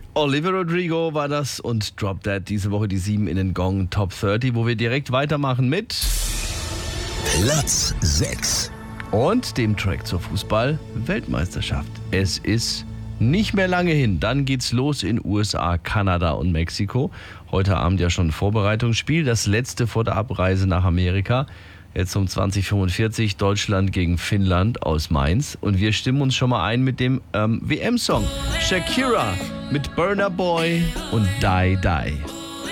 Olivia Rodrigo war das und Drop Dead, diese Woche die 7 in den Gong Top 30, wo wir direkt weitermachen mit Platz 6 und dem Track zur Fußball-Weltmeisterschaft. Es ist nicht mehr lange hin, dann geht's los in USA, Kanada und Mexiko. Heute Abend ja schon ein Vorbereitungsspiel, das letzte vor der Abreise nach Amerika. Jetzt um 20:45 Deutschland gegen Finnland aus Mainz. Und wir stimmen uns schon mal ein mit dem WM-Song. Shakira mit Burna Boy und Die Die.